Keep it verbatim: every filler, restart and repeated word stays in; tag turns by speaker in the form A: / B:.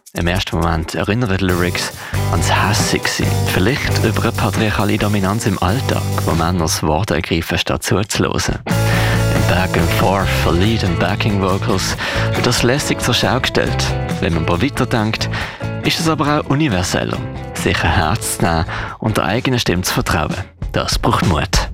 A: Im ersten Moment erinnern die Lyrics ans Hässigsein, vielleicht über eine patriarchale Dominanz im Alltag, wo Männer das Wort ergreifen, statt zuzuhören. Im Back and Forth von Lead- und Backing-Vocals wird das lässig zur Schau gestellt. Wenn man aber weiterdenkt, ist es aber auch universeller, sich ein Herz zu nehmen und der eigenen Stimme zu vertrauen. Das braucht Mut.